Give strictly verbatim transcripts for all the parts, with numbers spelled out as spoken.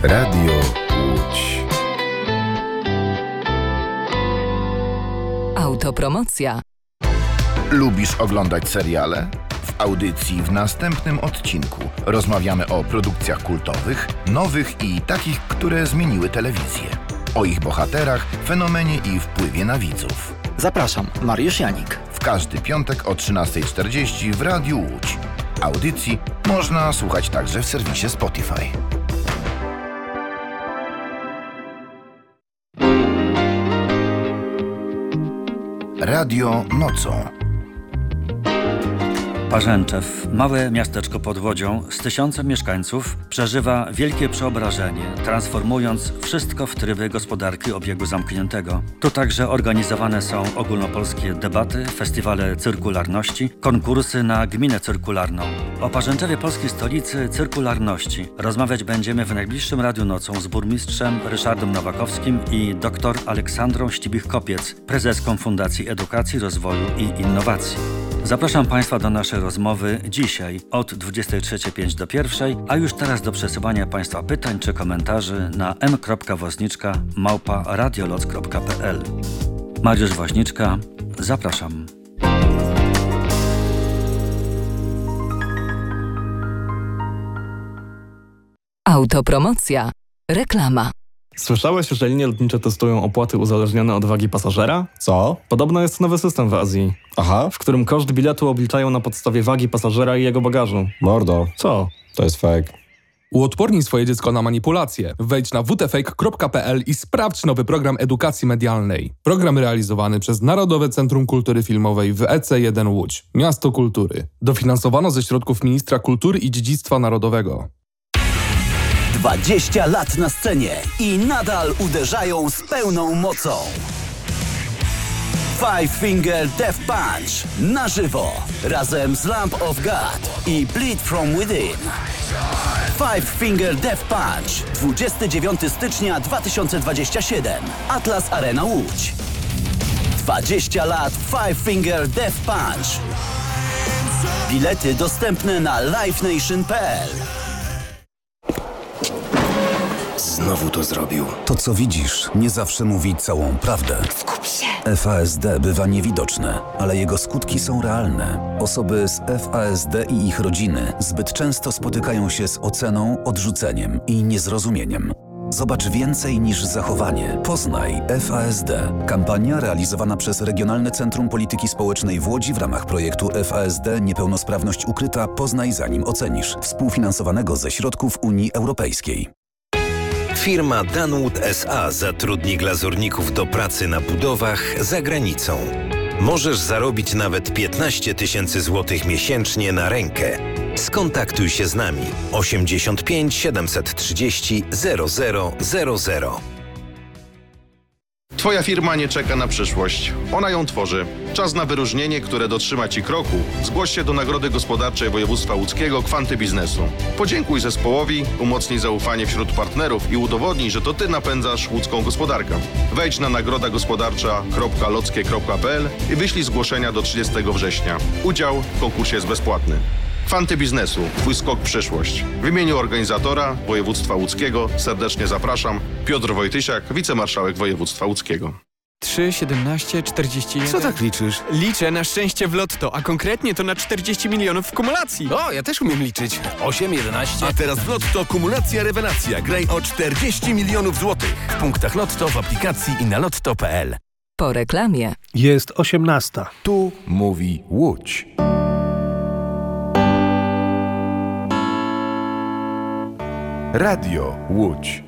Radio Łódź. Autopromocja. Lubisz oglądać seriale? W audycji w następnym odcinku rozmawiamy o produkcjach kultowych, nowych i takich, które zmieniły telewizję. O ich bohaterach, fenomenie i wpływie na widzów. Zapraszam, Mariusz Janik. W każdy piątek o trzynasta czterdzieści w Radiu Łódź. Audycji można słuchać także w serwisie Spotify. Radio nocą. Parzęczew, małe miasteczko pod Łodzią z tysiącem mieszkańców, przeżywa wielkie przeobrażenie, transformując wszystko w tryby gospodarki obiegu zamkniętego. Tu także organizowane są ogólnopolskie debaty, festiwale cyrkularności, konkursy na gminę cyrkularną. O Parzęczewie polskiej stolicy cyrkularności rozmawiać będziemy w najbliższym Radiu Nocą z burmistrzem Ryszardem Nowakowskim i dr Aleksandrą Ścibich-Kopiec, prezeską Fundacji Edukacji, Rozwoju i Innowacji. Zapraszam Państwa do naszej rozmowy dzisiaj od dwudziestej trzeciej pięć do pierwszej, a już teraz do przesyłania Państwa pytań czy komentarzy na m kropka woźniczka małpa radioloc kropka p l. Mariusz Woźniczka, zapraszam. Autopromocja. Reklama. Słyszałeś, że linie lotnicze testują opłaty uzależnione od wagi pasażera? Co? Podobno jest nowy system w Azji, Aha. w którym koszt biletu obliczają na podstawie wagi pasażera i jego bagażu. Mordo. Co? To jest fake. Uodpornij swoje dziecko na manipulacje. Wejdź na w t fake kropka p l i sprawdź nowy program edukacji medialnej. Program realizowany przez Narodowe Centrum Kultury Filmowej w E C jeden Łódź, Miasto Kultury. Dofinansowano ze środków Ministra Kultury i Dziedzictwa Narodowego. dwadzieścia lat na scenie i nadal uderzają z pełną mocą. Five Finger Death Punch na żywo razem z Lamb of God i Bleed From Within. Five Finger Death Punch dwudziestego dziewiątego stycznia dwa tysiące dwudziestego siódmego. Atlas Arena Łódź. dwadzieścia lat Five Finger Death Punch. Bilety dostępne na live nation kropka p l. Znowu to zrobił. To, co widzisz, nie zawsze mówi całą prawdę. Skup się. F A S D bywa niewidoczne, ale jego skutki są realne. Osoby z F A S D i ich rodziny zbyt często spotykają się z oceną, odrzuceniem i niezrozumieniem. Zobacz więcej niż zachowanie. Poznaj F A S D. Kampania realizowana przez Regionalne Centrum Polityki Społecznej w Łodzi w ramach projektu F A S D Niepełnosprawność ukryta. Poznaj zanim ocenisz. Współfinansowanego ze środków Unii Europejskiej. Firma Danwood S A zatrudni glazurników do pracy na budowach za granicą. Możesz zarobić nawet piętnaście tysięcy złotych miesięcznie na rękę. Skontaktuj się z nami osiemdziesiąt pięć siedemset trzydzieści zero zero zero zero. Twoja firma nie czeka na przyszłość. Ona ją tworzy. Czas na wyróżnienie, które dotrzyma Ci kroku. Zgłoś się do Nagrody Gospodarczej Województwa Łódzkiego Kwanty Biznesu. Podziękuj zespołowi, umocnij zaufanie wśród partnerów i udowodnij, że to Ty napędzasz łódzką gospodarkę. Wejdź na nagroda gospodarcza kropka lockie kropka p l i wyślij zgłoszenia do trzydziestego września. Udział w konkursie jest bezpłatny. Kwanty Biznesu. Twój skok w przyszłość. W imieniu organizatora Województwa Łódzkiego serdecznie zapraszam. Piotr Wojtysiak, wicemarszałek Województwa Łódzkiego. trzy, siedemnaście, czterdzieści jeden. Co tak liczysz? Liczę na szczęście w lotto, a konkretnie to na czterdzieści milionów w kumulacji. O, ja też umiem liczyć. osiem, jedenaście. A teraz w Lotto kumulacja rewelacja. Graj o czterdzieści milionów złotych. W punktach Lotto, w aplikacji i na lotto kropka p l. Po reklamie. Jest osiemnasta. Tu mówi Łódź. Radio Łódź.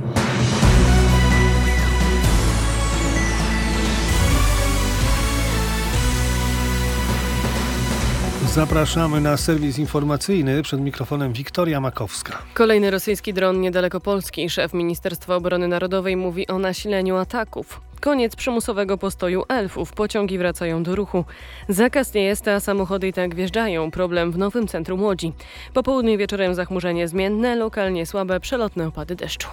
Zapraszamy na serwis informacyjny. Przed mikrofonem Wiktoria Makowska. Kolejny rosyjski dron niedaleko Polski. Szef Ministerstwa Obrony Narodowej mówi o nasileniu ataków. Koniec przymusowego postoju elfów. Pociągi wracają do ruchu. Zakaz nie jest, a samochody i tak wjeżdżają. Problem w nowym centrum Łodzi. Po południu i wieczorem zachmurzenie zmienne, lokalnie słabe przelotne opady deszczu.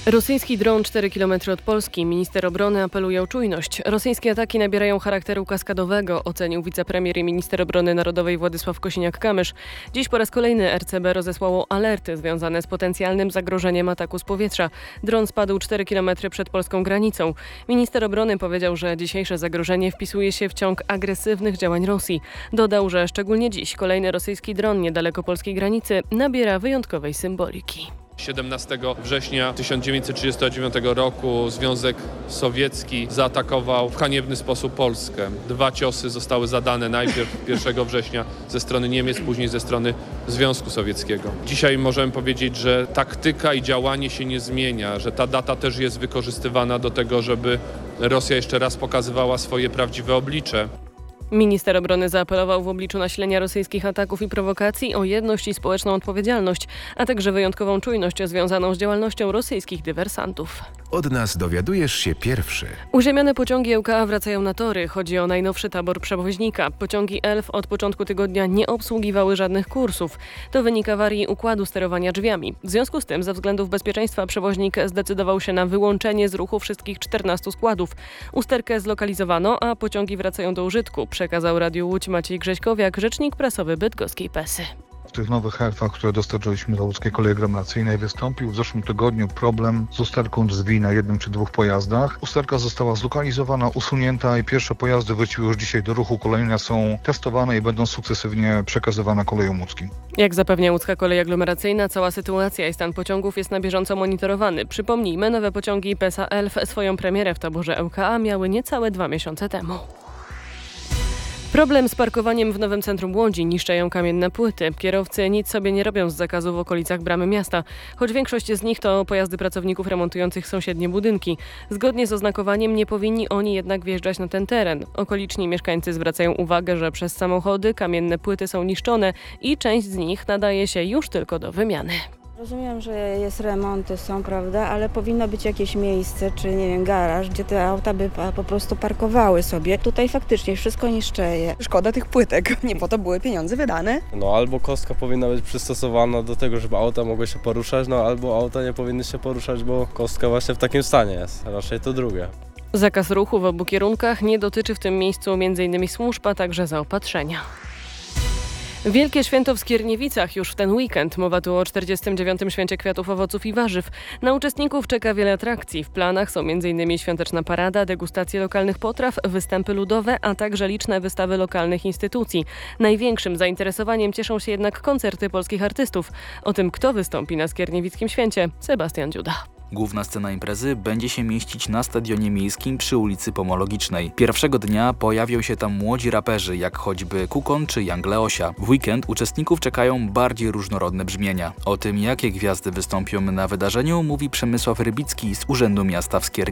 Rosyjski dron cztery kilometry od Polski. Minister obrony apeluje o czujność. Rosyjskie ataki nabierają charakteru kaskadowego, ocenił wicepremier i minister obrony narodowej Władysław Kosiniak-Kamysz. Dziś po raz kolejny R C B rozesłało alerty związane z potencjalnym zagrożeniem ataku z powietrza. Dron spadł cztery kilometry przed polską granicą. Minister obrony powiedział, że dzisiejsze zagrożenie wpisuje się w ciąg agresywnych działań Rosji. Dodał, że szczególnie dziś kolejny rosyjski dron niedaleko polskiej granicy nabiera wyjątkowej symboliki. siedemnastego września tysiąc dziewięćset trzydziestego dziewiątego roku Związek Sowiecki zaatakował w haniebny sposób Polskę. Dwa ciosy zostały zadane najpierw pierwszego września ze strony Niemiec, później ze strony Związku Sowieckiego. Dzisiaj możemy powiedzieć, że taktyka i działanie się nie zmienia, że ta data też jest wykorzystywana do tego, żeby Rosja jeszcze raz pokazywała swoje prawdziwe oblicze. Minister obrony zaapelował w obliczu nasilenia rosyjskich ataków i prowokacji o jedność i społeczną odpowiedzialność, a także wyjątkową czujność związaną z działalnością rosyjskich dywersantów. Od nas dowiadujesz się pierwszy. Uziemione pociągi L K A wracają na tory. Chodzi o najnowszy tabor przewoźnika. Pociągi Elf od początku tygodnia nie obsługiwały żadnych kursów. To wynik awarii układu sterowania drzwiami. W związku z tym, ze względów bezpieczeństwa, przewoźnik zdecydował się na wyłączenie z ruchu wszystkich czternastu składów. Usterkę zlokalizowano, a pociągi wracają do użytku, przekazał Radiu Łódź Maciej Grześkowiak, rzecznik prasowy bydgoskiej Pesy. W tych nowych elfach, które dostarczyliśmy do łódzkiej kolei aglomeracyjnej, wystąpił w zeszłym tygodniu problem z usterką drzwi na jednym czy dwóch pojazdach. Usterka została zlokalizowana, usunięta i pierwsze pojazdy wróciły już dzisiaj do ruchu. Kolejne są testowane i będą sukcesywnie przekazywane kolejom łódzkim. Jak zapewnia łódzka kolej aglomeracyjna, cała sytuacja i stan pociągów jest na bieżąco monitorowany. Przypomnijmy, nowe pociągi Pesa Elf swoją premierę w taborze L K A miały niecałe dwa miesiące temu. Problem z parkowaniem w nowym centrum Łodzi. Niszczeją kamienne płyty. Kierowcy nic sobie nie robią z zakazu w okolicach bramy miasta, choć większość z nich to pojazdy pracowników remontujących sąsiednie budynki. Zgodnie z oznakowaniem nie powinni oni jednak wjeżdżać na ten teren. Okoliczni mieszkańcy zwracają uwagę, że przez samochody kamienne płyty są niszczone i część z nich nadaje się już tylko do wymiany. Rozumiem, że jest remonty, są, prawda, ale powinno być jakieś miejsce, czy nie wiem, garaż, gdzie te auta by po prostu parkowały sobie. Tutaj faktycznie wszystko niszczeje. Szkoda tych płytek, nie po to były pieniądze wydane. No albo kostka powinna być przystosowana do tego, żeby auta mogły się poruszać, no albo auta nie powinny się poruszać, bo kostka właśnie w takim stanie jest. Raczej to drugie. Zakaz ruchu w obu kierunkach nie dotyczy w tym miejscu m.in. służb, a także zaopatrzenia. Wielkie święto w Skierniewicach już w ten weekend. Mowa tu o czterdziestym dziewiątym Święcie Kwiatów, Owoców i Warzyw. Na uczestników czeka wiele atrakcji. W planach są m.in. świąteczna parada, degustacje lokalnych potraw, występy ludowe, a także liczne wystawy lokalnych instytucji. Największym zainteresowaniem cieszą się jednak koncerty polskich artystów. O tym, kto wystąpi na Skierniewickim Święcie, Sebastian Dziuda. Główna scena imprezy będzie się mieścić na Stadionie Miejskim przy ulicy Pomologicznej. Pierwszego dnia pojawią się tam młodzi raperzy, jak choćby Kukon czy Young Leosia. W weekend uczestników czekają bardziej różnorodne brzmienia. O tym, jakie gwiazdy wystąpią na wydarzeniu, mówi Przemysław Rybicki z Urzędu Miasta w Skierniewicach.